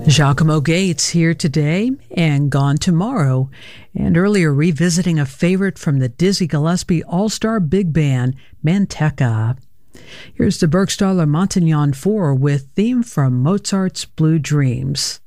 Giacomo Gates here today and gone tomorrow, and earlier revisiting a favorite from the Dizzy Gillespie All-Star Big Band, Manteca. Here's the Burgstaller Montignon 4 with theme from Mozart's Blue Dreams.